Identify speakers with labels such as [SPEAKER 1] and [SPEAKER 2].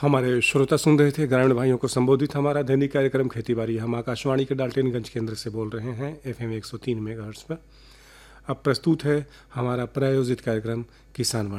[SPEAKER 1] हमारे श्रोता सुन रहे थे ग्रामीण भाइयों को संबोधित हमारा दैनिक कार्यक्रम खेती बाड़ी। हम आकाशवाणी के डाल्टनगंज केंद्र से बोल रहे हैं FM 103 मेगाहर्ट्ज पर। अब प्रस्तुत है हमारा प्रायोजित कार्यक्रम किसान वाणी।